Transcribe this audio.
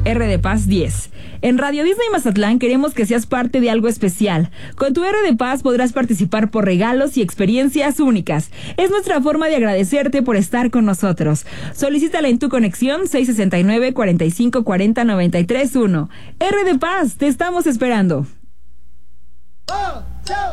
R de Paz 10. En Radio Disney Mazatlán queremos que seas parte de algo especial. Con tu R de Paz podrás participar por regalos y experiencias únicas. Es nuestra forma de agradecerte por estar con nosotros. Solicítala en tu conexión 669-4540-931. R de Paz, te estamos esperando. 1, 2,